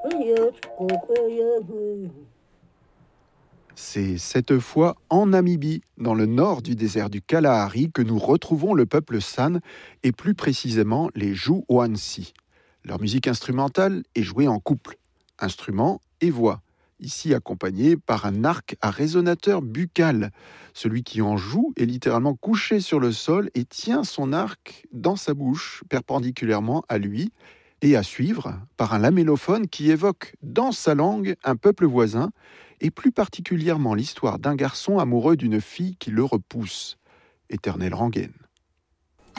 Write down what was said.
C'est cette fois en Namibie, dans le nord du désert du Kalahari, que nous retrouvons le peuple San et plus précisément les Juwansi. Leur musique instrumentale est jouée en couple, instrument et voix, ici accompagnée par un arc à résonateur buccal. Celui qui en joue est littéralement couché sur le sol et tient son arc dans sa bouche, perpendiculairement à lui, et à suivre par un lamellophone qui évoque dans sa langue un peuple voisin, et plus particulièrement l'histoire d'un garçon amoureux d'une fille qui le repousse. Éternelle rengaine.